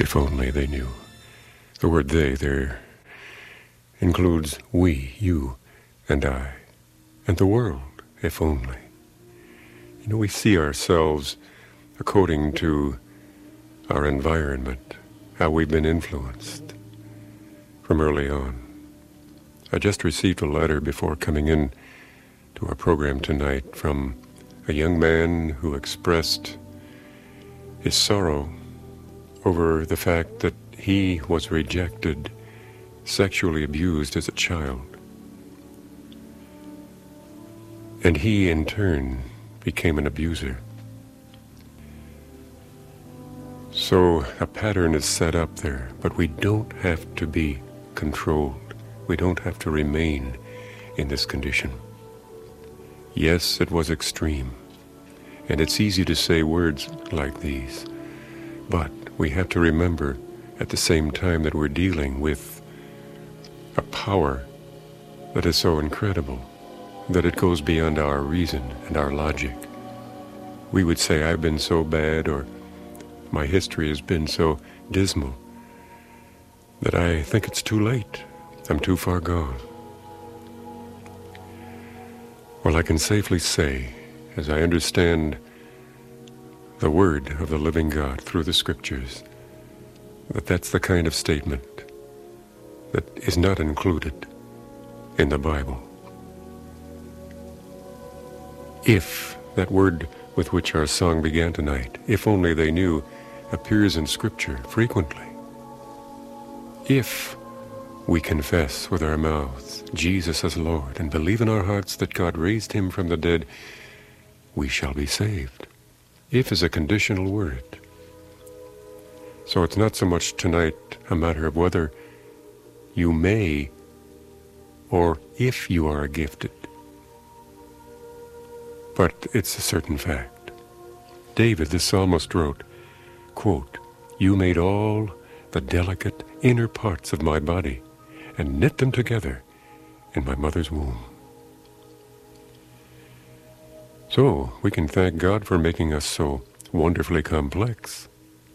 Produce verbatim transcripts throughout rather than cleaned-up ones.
If only they knew. The word they there includes we, you, and I, and the world, if only. You know, we see ourselves according to our environment, how we've been influenced from early on. I just received a letter before coming in to our program tonight from a young man who expressed his sorrow over the fact that he was rejected, sexually abused as a child. And he, in turn, became an abuser. So a pattern is set up there, but we don't have to be controlled. We don't have to remain in this condition. Yes, it was extreme, and it's easy to say words like these, but we have to remember at the same time that we're dealing with a power that is so incredible that it goes beyond our reason and our logic. We would say, I've been so bad, or my history has been so dismal that I think it's too late. I'm too far gone. Well, I can safely say, as I understand the word of the living God through the scriptures, that that's the kind of statement that is not included in the Bible. If, that word with which our song began tonight, if only they knew, appears in Scripture frequently. If we confess with our mouths Jesus as Lord and believe in our hearts that God raised him from the dead, we shall be saved. If is a conditional word. So it's not so much tonight a matter of whether you may or if you are gifted, but it's a certain fact. David, the psalmist, wrote, quote, "You made all the delicate inner parts of my body and knit them together in my mother's womb." So we can thank God for making us so wonderfully complex.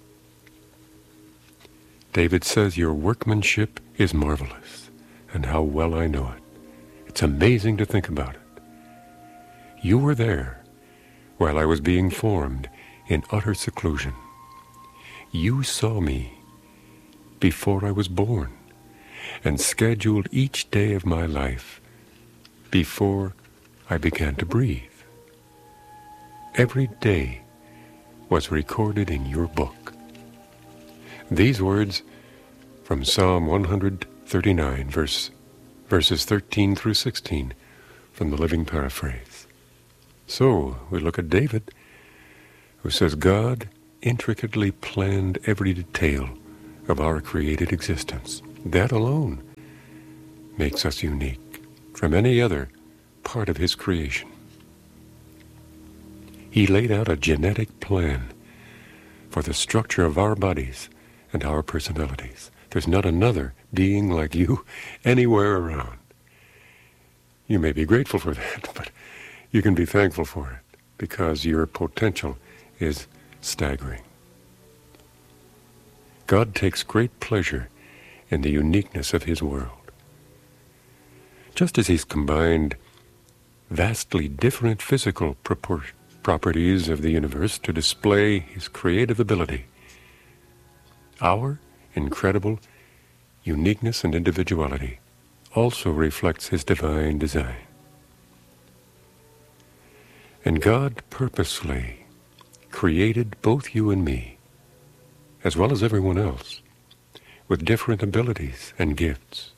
David says, "Your workmanship is marvelous," and how well I know it. It's amazing to think about it. You were there while I was being formed in utter seclusion. You saw me before I was born and scheduled each day of my life before I began to breathe. Every day was recorded in your book. These words from Psalm one thirty-nine, verse, verses thirteen through sixteen, from the Living Paraphrase. So we look at David, who says, God intricately planned every detail of our created existence. That alone makes us unique from any other part of his creation. He laid out a genetic plan for the structure of our bodies and our personalities. There's not another being like you anywhere around. You may be grateful for that, but you can be thankful for it because your potential is staggering. God takes great pleasure in the uniqueness of his world. Just as he's combined vastly different physical proportions, properties of the universe to display his creative ability, our incredible uniqueness and individuality also reflects his divine design. And God purposely created both you and me, as well as everyone else, with different abilities and gifts.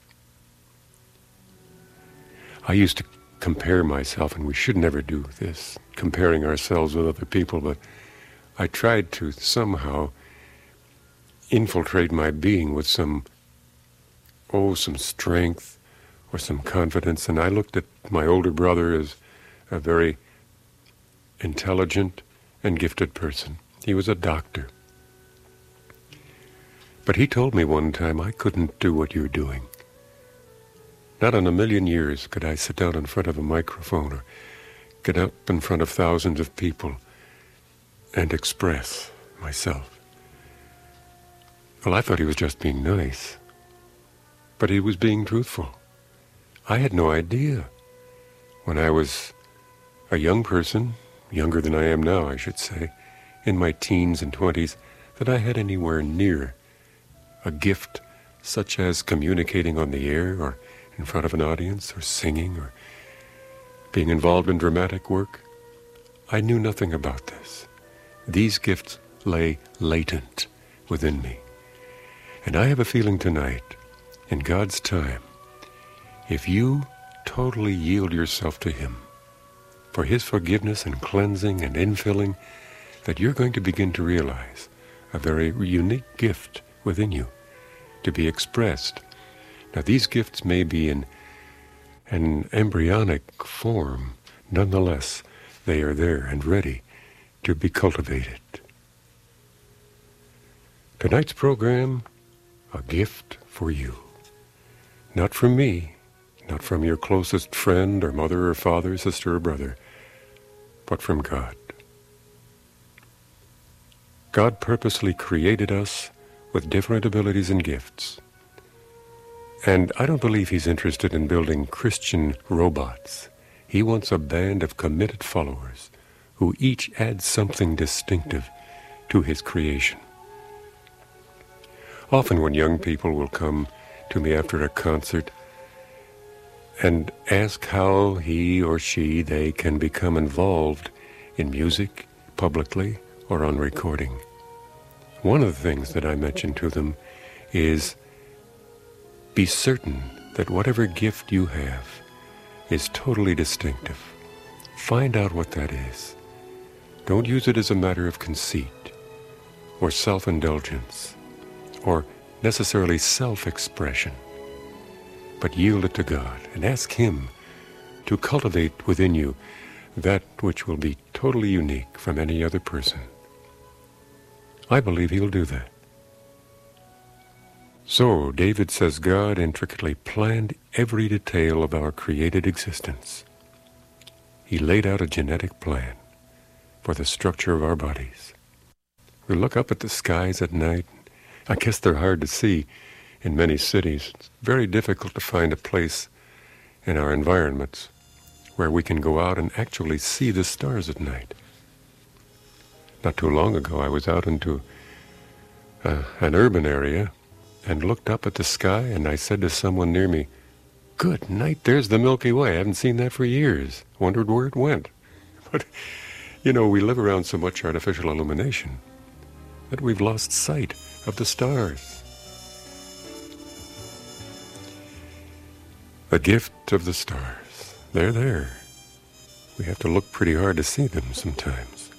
I used to compare myself, and we should never do this, comparing ourselves with other people, but I tried to somehow infiltrate my being with some, oh, some strength or some confidence, and I looked at my older brother as a very intelligent and gifted person. He was a doctor. But he told me one time, I couldn't do what you're doing. Not in a million years could I sit down in front of a microphone or get up in front of thousands of people and express myself. Well, I thought he was just being nice. But he was being truthful. I had no idea when I was a young person, younger than I am now, I should say, in my teens and twenties, that I had anywhere near a gift such as communicating on the air or in front of an audience or singing or being involved in dramatic work. I knew nothing about this. These gifts lay latent within me. And I have a feeling tonight, in God's time, if you totally yield yourself to Him for His forgiveness and cleansing and infilling, that you're going to begin to realize a very unique gift within you to be expressed. Now, these gifts may be in an embryonic form. Nonetheless, they are there and ready to be cultivated. Tonight's program, a gift for you. Not from me, not from your closest friend or mother or father, sister or brother, but from God. God purposely created us with different abilities and gifts. And I don't believe He's interested in building Christian robots. He wants a band of committed followers who each add something distinctive to His creation. Often when young people will come to me after a concert and ask how he or she, they can become involved in music, publicly or on recording, one of the things that I mention to them is be certain that whatever gift you have is totally distinctive. Find out what that is. Don't use it as a matter of conceit or self-indulgence or necessarily self-expression, but yield it to God and ask Him to cultivate within you that which will be totally unique from any other person. I believe He'll do that. So, David says God intricately planned every detail of our created existence. He laid out a genetic plan for the structure of our bodies. We look up at the skies at night. I guess they're hard to see in many cities. It's very difficult to find a place in our environments where we can go out and actually see the stars at night. Not too long ago, I was out into uh, an urban area and looked up at the sky, and I said to someone near me, "Good night, there's the Milky Way. I haven't seen that for years. Wondered where it went." But, you know, we live around so much artificial illumination that we've lost sight of the stars. The gift of the stars. They're there. We have to look pretty hard to see them sometimes.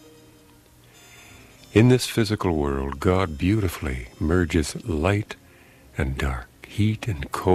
In this physical world, God beautifully merges light and dark, heat and cold.